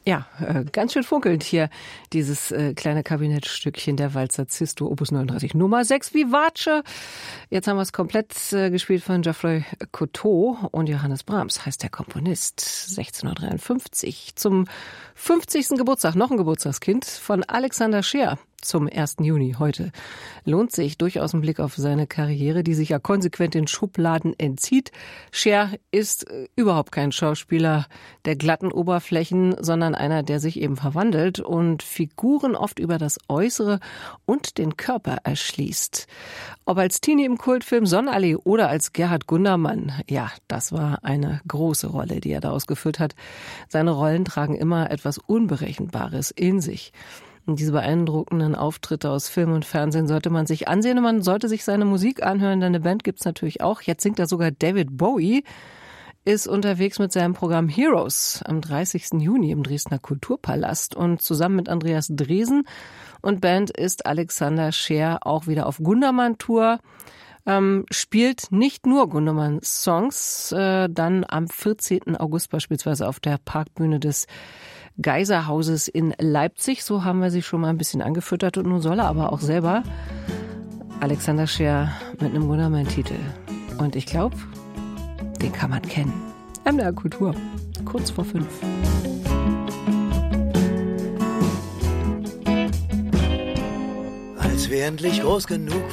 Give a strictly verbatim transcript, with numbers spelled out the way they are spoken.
Ja, äh, ganz schön funkelnd hier, dieses äh, kleine Kabinettstückchen der Walzer Zisto, Opus neununddreißig, Nummer sechs, Vivace. Jetzt haben wir es komplett äh, gespielt von Geoffrey Cousteau und Johannes Brahms, heißt der Komponist, sechzehnhundertdreiundfünfzig. Zum fünfzigsten Geburtstag, noch ein Geburtstagskind von Alexander Scheer. Zum ersten Juni heute. Lohnt sich durchaus ein Blick auf seine Karriere, die sich ja konsequent in Schubladen entzieht. Scheer ist äh, überhaupt kein Schauspieler der glatten Oberflächen, sondern einer, der sich eben verwandelt und Figuren oft über das Äußere und den Körper erschließt. Ob als Teenie im Kultfilm Sonnenallee oder als Gerhard Gundermann, ja, das war eine große Rolle, die er da ausgefüllt hat. Seine Rollen tragen immer etwas Unberechenbares in sich. Und diese beeindruckenden Auftritte aus Film und Fernsehen sollte man sich ansehen und man sollte sich seine Musik anhören, denn eine Band gibt's natürlich auch. Jetzt singt da sogar David Bowie, ist unterwegs mit seinem Programm Heroes am dreißigsten Juni im Dresdner Kulturpalast und zusammen mit Andreas Dresen und Band ist Alexander Scheer auch wieder auf Gundermann-Tour. Ähm, spielt nicht nur Gundermann-Songs, äh, dann am vierzehnten August beispielsweise auf der Parkbühne des Geiserhauses in Leipzig. So haben wir sie schon mal ein bisschen angefüttert und nun soll er aber auch selber Alexander Scheer mit einem Gundermann-Titel. Und ich glaube, den kann man kennen. M D R Kultur, kurz vor fünf. Als wir endlich groß genug